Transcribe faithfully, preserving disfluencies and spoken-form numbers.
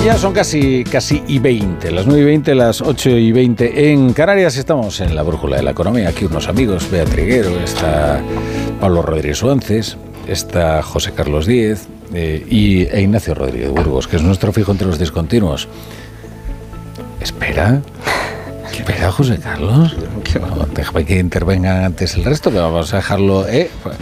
Ya son casi, casi y veinte, las nueve y veinte, las ocho y veinte en Canarias. Estamos en la brújula de la economía. Aquí unos amigos, Bea Triguero, está Pablo Rodríguez Suárez, está José Carlos Díez eh, y e Ignacio Rodríguez Burgos, que es nuestro fijo entre los discontinuos. Espera, espera, José Carlos. No, déjame que intervengan antes el resto, pero vamos a dejarlo. ¿eh?